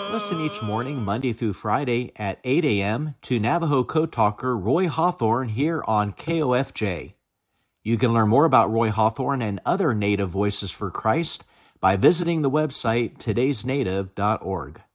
Listen each morning, Monday through Friday at 8 a.m. to Navajo Code Talker Roy Hawthorne here on KOFJ. You can learn more about Roy Hawthorne and other Native Voices for Christ by visiting the website todaysnative.org.